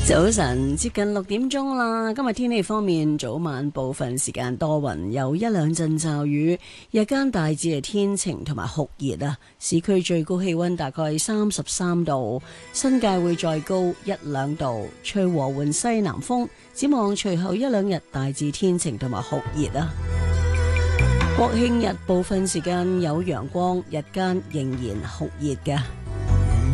早晨，接近6點鐘啦。今日天氣方面，早晚部分時間多雲，有一兩陣驟雨。日間大致係天晴同埋酷熱啊。市區最高氣溫大概33度，新界會再高1-2度，吹和緩西南風。展望隨後一兩日大致天晴同埋酷熱啊。國慶日部分時間有陽光，日間仍然酷熱嘅。